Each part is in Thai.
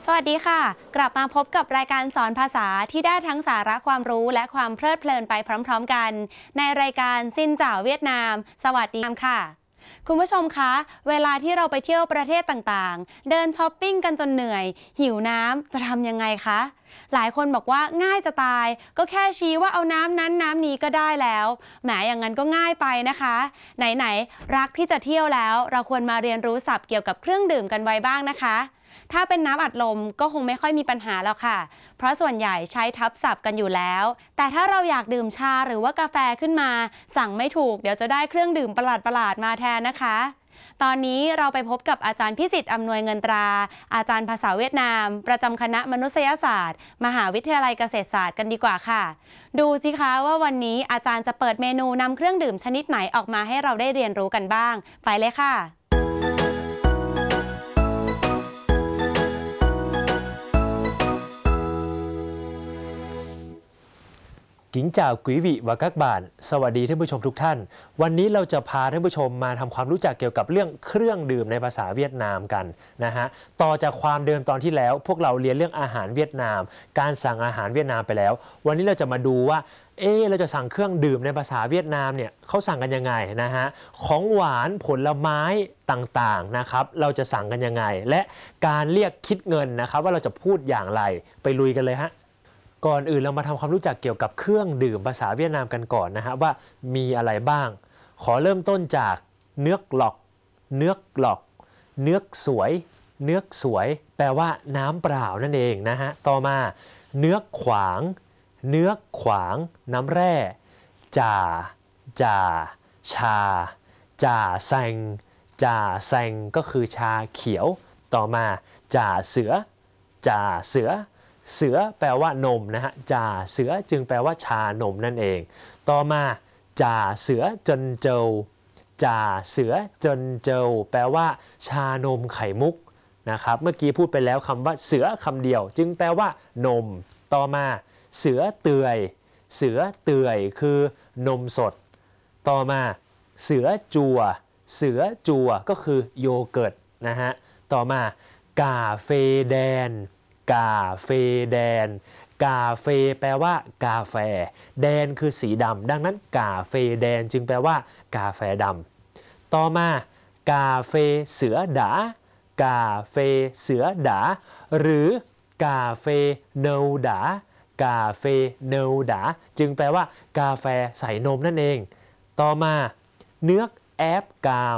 สวัสดีค่ะกลับมาพบกับรายการสอนภาษาที่ได้ทั้งสาระความรู้และความเพลิดเพลินไปพร้อมๆกันในรายการซินเจ้าเวียดนามสวัสดีค่ะคุณผู้ชมคะเวลาที่เราไปเที่ยวประเทศต่างๆเดินช้อปปิ้งกันจนเหนื่อยหิวน้ำจะทำยังไงคะหลายคนบอกว่าง่ายจะตายก็แค่ชี้ว่าเอาน้ำนั้นน้ำนี้ก็ได้แล้วแหมอย่างนั้นก็ง่ายไปนะคะไหนๆรักที่จะเที่ยวแล้วเราควรมาเรียนรู้ศัพท์เกี่ยวกับเครื่องดื่มกันไว้บ้างนะคะถ้าเป็นน้ำอัดลมก็คงไม่ค่อยมีปัญหาแล้วค่ะเพราะส่วนใหญ่ใช้ทับศัพท์กันอยู่แล้วแต่ถ้าเราอยากดื่มชาหรือว่ากาแฟขึ้นมาสั่งไม่ถูกเดี๋ยวจะได้เครื่องดื่มประหลาดๆมาแทนนะคะตอนนี้เราไปพบกับอาจารย์พิสิทธิ์อำนวยเงินตราอาจารย์ภาษาเวียดนามประจำคณะมนุษยศาสตร์มหาวิทยาลัยเกษตรศาสตร์กันดีกว่าค่ะดูสิคะว่าวันนี้อาจารย์จะเปิดเมนูนำเครื่องดื่มชนิดไหนออกมาให้เราได้เรียนรู้กันบ้างไปเลยค่ะ Kính chào quý vị và các bạn สวัสดีท่านผู้ชมทุกท่านวันนี้เราจะพาท่านผู้ชมมาทำความรู้จักเกี่ยวกับเรื่องเครื่องดื่มในภาษาเวียดนามกันนะฮะต่อจากความเดิมตอนที่แล้วพวกเราเรียนเรื่องอาหารเวียดนามการสั่งอาหารเวียดนามไปแล้ววันนี้เราจะมาดูว่าเราจะสั่งเครื่องดื่มในภาษาเวียดนามเนี่ยเขาสั่งกันยังไงนะฮะของหวานผลไม้ต่างๆนะครับเราจะสั่งกันยังไงและการเรียกคิดเงินนะครับว่าเราจะพูดอย่างไรไปลุยกันเลยฮะก่อนอื่นเรามาทำความรู้จักเกี่ยวกับเครื่องดื่มภาษาเวียดนามกันก่อนนะฮะว่ามีอะไรบ้างขอเริ่มต้นจากเนื้อกหลอกเนื้อกหลอกเนื้อกสวยเนื้อกสวยแปลว่าน้ำเปล่านั่นเองนะฮะต่อมาเนื้อกขวางเนื้อกขวางน้ำแร่จ่าชาจ่าแซงจ่าแซงก็คือชาเขียวต่อมาจ่าเสือเสือแปลว่านมนะฮะจ่าเสือจึงแปลว่าชานมนั่นเองต่อมาจ่าเสือจนเจวจ่าเสือจนเจวแปลว่าชานมไข่มุกนะครับเมื่อกี้พูดไปแล้วคำว่าเสือคำเดียวจึงแปลว่านมต่อมาเสือเตื่อยคือนมสดต่อมาเสือจัวก็คือโยเกิร์ตนะฮะต่อมากาเฟแดนกาเฟแปลว่ากาแฟแดนคือสีดำดังนั้นกาเฟแดนจึงแปลว่ากาแฟดำต่อมากาเฟเสือดาหรือกาเฟเนลดาจึงแปลว่ากาแฟใส่นมนั่นเองต่อมาเนื้อกแอบกาม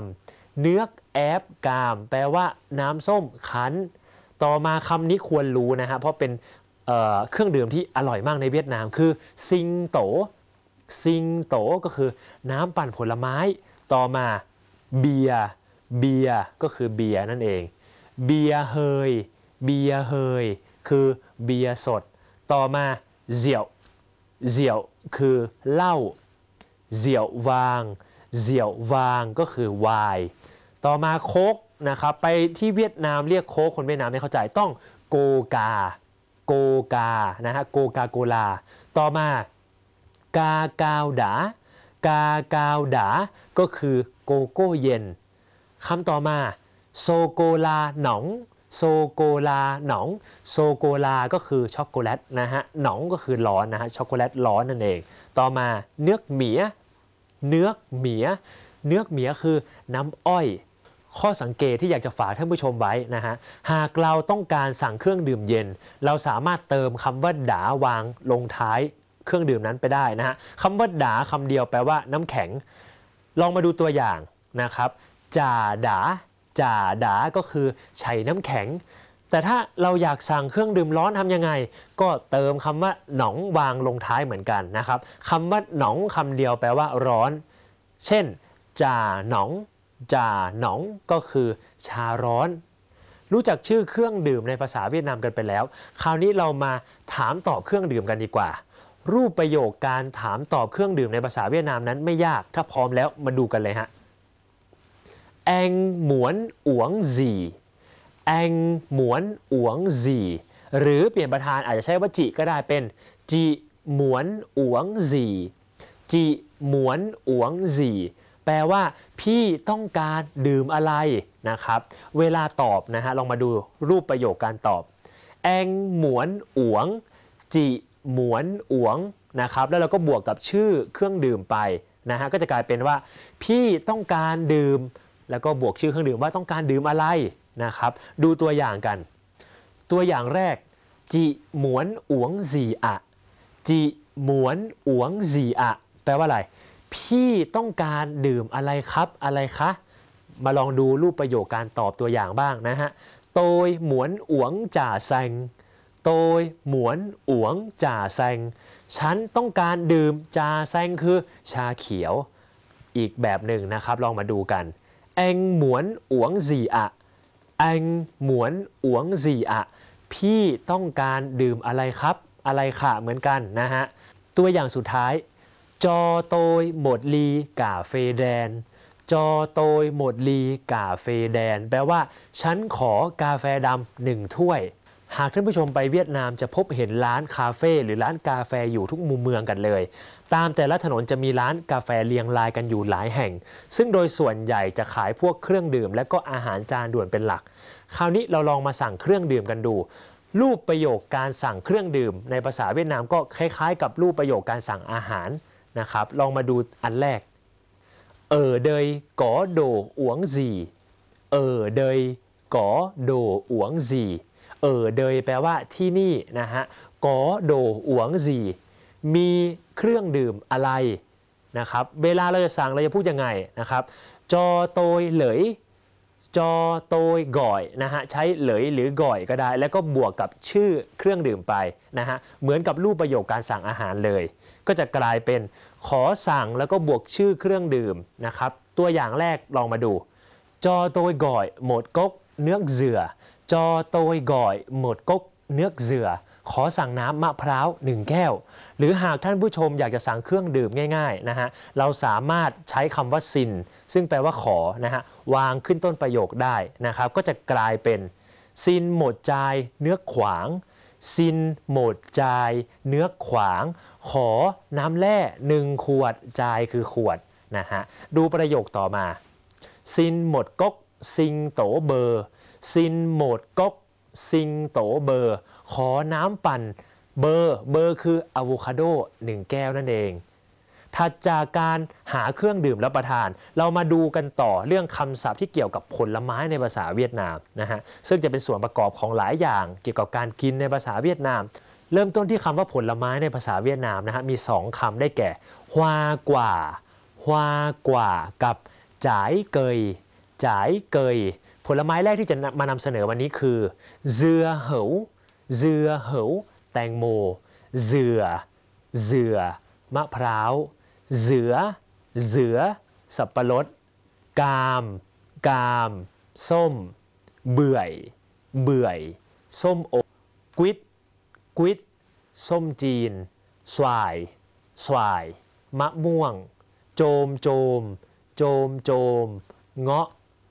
แปลว่าน้ำส้มคั้นต่อมาคำนี้ควรรู้นะฮะเพราะเป็นเครื่องดื่มที่อร่อยมากในเวียดนามคือซิงโตก็คือน้ำปั่นผลไม้ต่อมาเบียร์ก็คือเบียร์นั่นเองเบียร์เฮยคือเบียร์สดต่อมาเสี่ยวคือเหล้าเสี่ยววางก็คือไวน์ต่อมาโค้กนะครับไปที่เวียดนามเรียกโค้กคนเวียดนามไม่เข้าใจต้องโกกานะฮะโกลาต่อมากากาวดาก็คือโกโก้เย็นคำต่อมาโซโกลาหนองโซโกลาก็คือช็อกโกแลตนะฮะหนองก็คือร้อนนะฮะช็อกโกแลตร้อนนั่นเองต่อมาเนื้อกเหมียคือน้ำอ้อยข้อสังเกตที่อยากจะฝากท่านผู้ชมไว้นะฮะหากเราต้องการสั่งเครื่องดื่มเย็นเราสามารถเติมคำว่าดาวางลงท้ายเครื่องดื่มนั้นไปได้นะฮะคำว่าดาคำเดียวแปลว่าน้ำแข็งลองมาดูตัวอย่างนะครับจ่าดาก็คือใช้น้ำแข็งแต่ถ้าเราอยากสั่งเครื่องดื่มร้อนทำยังไงก็เติมคำว่าหนองวางลงท้ายเหมือนกันนะครับคำว่าหนองคำเดียวแปลว่าร้อนเช่นจ่าหนองก็คือชาร้อนรู้จักชื่อเครื่องดื่มในภาษาเวียดนามกันไปแล้วคราวนี้เรามาถามตอบเครื่องดื่มกันดีกว่ารูปประโยคการถามตอบเครื่องดื่มในภาษาเวียดนามนั้นไม่ยากถ้าพร้อมแล้วมาดูกันเลยฮะแองหมวนอวงจีหรือเปลี่ยนประธานอาจจะใช้ว่าจิก็ได้เป็นจิหมวนอวงจีแปลว่าพี่ต้องการดื่มอะไรนะครับเวลาตอบนะฮะลองมาดูรูปประโยคการตอบแองหมวนอวงจิหมวนอวงนะครับแล้วเราก็บวกกับชื่อเครื่องดื่มไปนะฮะก็จะกลายเป็นว่าพี่ต้องการดื่มแล้วก็บวกชื่อเครื่องดื่มว่าต้องการดื่มอะไรนะครับดูตัวอย่างกันตัวอย่างแรกจิหมวนอวงซีอะจิหมวนอวงซีอะแปลว่าอะไรพี่ต้องการดื่มอะไรครับอะไรคะมาลองดูรูปประโยคการตอบตัวอย่างบ้างนะฮะโตยหมวนอวงจ่าแซงโตยหมวนอวงจ่าแซงฉันต้องการดื่มจ่าแซงคือชาเขียวอีกแบบหนึ่งนะครับลองมาดูกันเอ็งหมวนอวงซีอะเอ็งหมวนอวงซีอะพี่ต้องการดื่มอะไรครับอะไรค่ะเหมือนกันนะฮะตัวอย่างสุดท้ายจอโตยหมดลีกาเฟแดนจอโตยหมดลีกาเฟแดนแปลว่าฉันขอกาแฟดำ1 ถ้วยหากท่านผู้ชมไปเวียดนามจะพบเห็นร้านคาเฟ่หรือร้านกาแฟอยู่ทุกมุมเมืองกันเลยตามแต่ละถนนจะมีร้านกาแฟเรียงรายกันอยู่หลายแห่งซึ่งโดยส่วนใหญ่จะขายพวกเครื่องดื่มและก็อาหารจานด่วนเป็นหลักคราวนี้เราลองมาสั่งเครื่องดื่มกันดูรูปประโยคการสั่งเครื่องดื่มในภาษาเวียดนามก็คล้ายๆกับรูปประโยคการสั่งอาหารนะครับลองมาดูอันแรกเดยก๋อโดอวงซีเดยก๋อโดอวงซีเดยแปลว่าที่นี่นะฮะก๋อโดอวงซีมีเครื่องดื่มอะไรนะครับเวลาเราจะสั่งเราจะพูดยังไงนะครับจอโตยเหลยจอโตยก่อยนะฮะใช้เหลยหรือก่อยก็ได้แล้วก็บวกกับชื่อเครื่องดื่มไปนะฮะเหมือนกับรูปประโยคการสั่งอาหารเลยก็จะกลายเป็นขอสั่งแล้วก็บวกชื่อเครื่องดื่มนะครับตัวอย่างแรกลองมาดูจอโตยก่อยหมดก๊กเนื้อเสือจอโตยก่อยหมดก๊กเนื้อเสือขอสั่งน้ำมะพร้าว1 แก้วหรือหากท่านผู้ชมอยากจะสั่งเครื่องดื่มง่ายๆนะฮะเราสามารถใช้คำว่าซินซึ่งแปลว่าขอนะฮะวางขึ้นต้นประโยคได้นะครับก็จะกลายเป็นซินหมดจายเนื้อขวางซินหมดจายเนื้อขวางขอน้ำแร่1 ขวดจายคือขวดนะฮะดูประโยคต่อมาซินหมดก๊กซิงโตเบอร์ซินหมดก๊กซิงโตเบอร์ขอน้ำปั่นเบอร์คืออะโวคาโด1 แก้วนั่นเองถัดจากการหาเครื่องดื่มรับประทานเรามาดูกันต่อเรื่องคำศัพท์ที่เกี่ยวกับผลไม้ในภาษาเวียดนามนะฮะซึ่งจะเป็นส่วนประกอบของหลายอย่างเกี่ยวกับการกินในภาษาเวียดนามเริ่มต้นที่คำว่าผลไม้ในภาษาเวียดนามนะฮะมี2 คำได้แก่ฮวากว่ากับจ่ายเกยผลไม้แรกที่จะมานำเสนอวันนี้คือเจือเหวแตงโมเจือมะพร้าวเสือสับปะรดกามส้มเบื่อยส้มโอกวิดส้มจีนสวายมะม่วงโจมเงาะ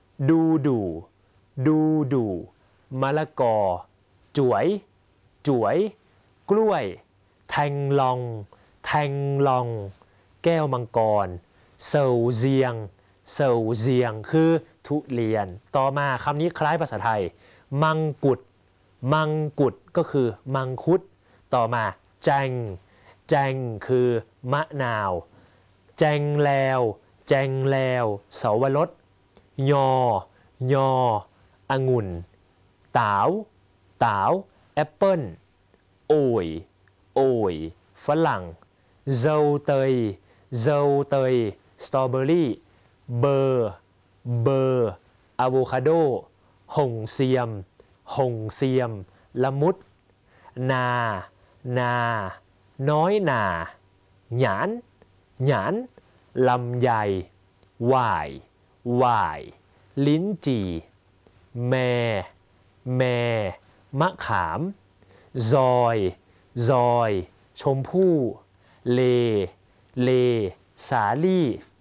ดูมะละกอจ๋วยกล้วยแทงลองแก้วมังกรเซลเซียงคือทุเรียนต่อมาคำนี้คล้ายภาษาไทยมังกุฎก็คือมังคุดต่อมาแจงคือมะนาวแจงแล้วเสาวรสยอองุ่นตาวแอปเปิ้ลโอยฝรั่งเจาเตยสตรอเบอรี่เบอร์อะโวคาโดหงเซียมละมุดนาน้อยนาหยานลำไยหว่ายลิ้นจี่แมมะขามซอยชมพู่เลสาลี่